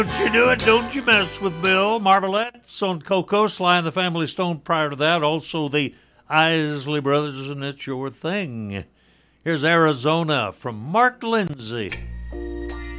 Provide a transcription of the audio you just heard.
Don't you do it, don't you mess with Bill. Marvelettes on Coco, Sly and the Family Stone prior to that. Also the Isley Brothers, and It's Your Thing. Here's Arizona from Mark Lindsay.